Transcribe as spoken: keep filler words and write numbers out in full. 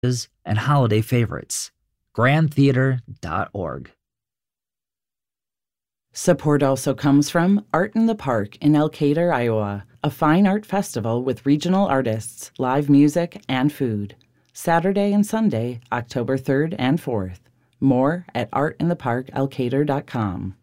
and holiday favorites. grand theater dot org. Support also comes from Art in the Park in Elkader, Iowa, a fine art festival with regional artists, live music, and food. Saturday and Sunday, October third and fourth. More at art in the park elkader dot com.